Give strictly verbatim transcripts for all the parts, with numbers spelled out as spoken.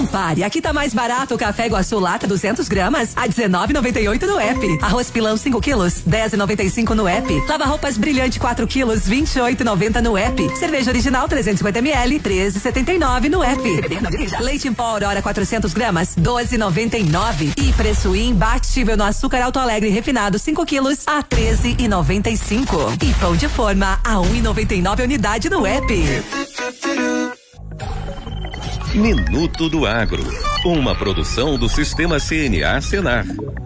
pare, aqui tá mais barato o café Iguaçu lata duzentos gramas a dezenove e noventa e oito no app. Arroz pilão cinco quilos, dez e noventa e cinco no app. Lava roupas brilhante quatro quilos, vinte e oito e noventa no app. Cerveja original trezentos e cinquenta mililitros, treze e setenta e nove no app. Leite em pó Aurora quatrocentos gramas, doze e noventa e nove. E preço imbatível no açúcar Alto Alegre refinado cinco quilos a treze e noventa e cinco. E pão de forma a um e noventa e nove unidade no app. Minuto do Agro, uma produção do Sistema C N A Senar.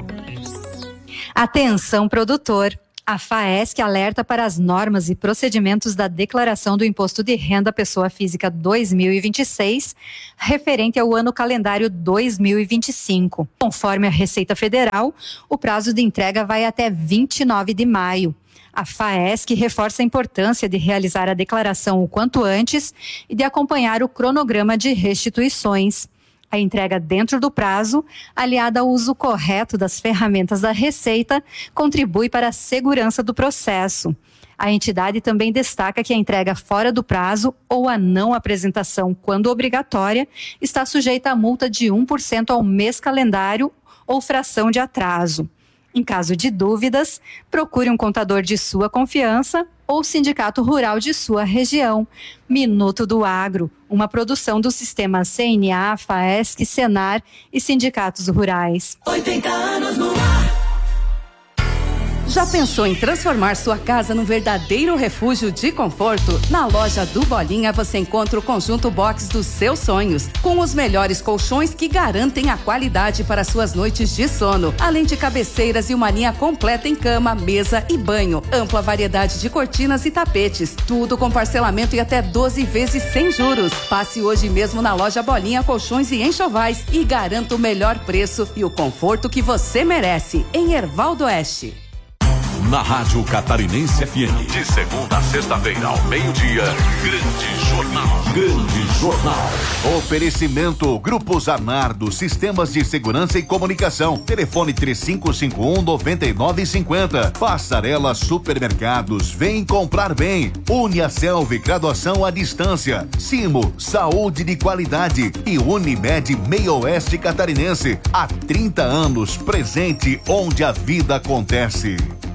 Atenção, produtor. A FAESC alerta para as normas e procedimentos da Declaração do Imposto de Renda Pessoa Física dois mil e vinte e seis, referente ao ano calendário dois mil e vinte e cinco. Conforme a Receita Federal, o prazo de entrega vai até vinte e nove de maio. A FAESC reforça a importância de realizar a declaração o quanto antes e de acompanhar o cronograma de restituições. A entrega dentro do prazo, aliada ao uso correto das ferramentas da Receita, contribui para a segurança do processo. A entidade também destaca que a entrega fora do prazo ou a não apresentação, quando obrigatória, está sujeita a multa de um por cento ao mês calendário ou fração de atraso. Em caso de dúvidas, procure um contador de sua confiança ou sindicato rural de sua região. Minuto do Agro, uma produção do Sistema C N A, FAESC, Senar e sindicatos rurais. oitenta anos no ar. Já pensou em transformar sua casa num verdadeiro refúgio de conforto? Na loja do Bolinha você encontra o conjunto box dos seus sonhos, com os melhores colchões que garantem a qualidade para suas noites de sono, além de cabeceiras e uma linha completa em cama, mesa e banho, ampla variedade de cortinas e tapetes, tudo com parcelamento em até doze vezes sem juros. Passe hoje mesmo na loja Bolinha Colchões e Enxovais e garanta o melhor preço e o conforto que você merece, em Hervaldo Oeste. Na Rádio Catarinense F M, de segunda a sexta-feira ao meio-dia, Grande Jornal. Grande Jornal. Oferecimento Grupo Zanardo, Sistemas de Segurança e Comunicação. Telefone três cinco cinco um, nove nove cinco zero. Passarela Supermercados, vem comprar bem. Uniaselv, graduação à distância. Simo, saúde de qualidade. E Unimed Meio Oeste Catarinense. Há trinta anos, presente onde a vida acontece.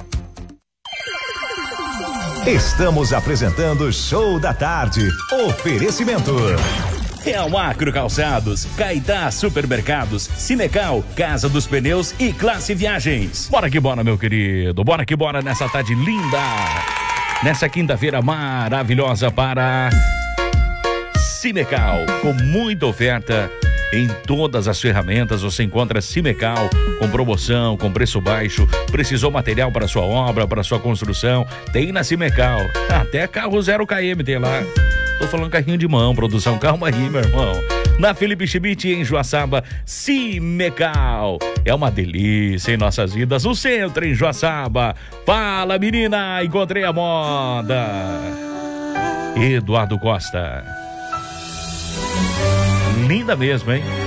Estamos apresentando Show da Tarde. Oferecimento. Real Acro Calçados, Caetá Supermercados, Cinecal, Casa dos Pneus e Classe Viagens. Bora que bora, meu querido. Bora que bora nessa tarde linda. Nessa quinta-feira maravilhosa para Cinecal, com muita oferta. Em todas as ferramentas você encontra Cimecal com promoção, com preço baixo. Precisou material para sua obra, para sua construção? Tem na Cimecal. Até carro zero quilômetro tem lá. Tô falando carrinho de mão, produção. Calma aí, meu irmão. Na Felipe Schmidt, em Joaçaba, Cimecal. É uma delícia em nossas vidas. O centro em Joaçaba. Fala, menina, encontrei a moda. Eduardo Costa. Linda mesmo, hein?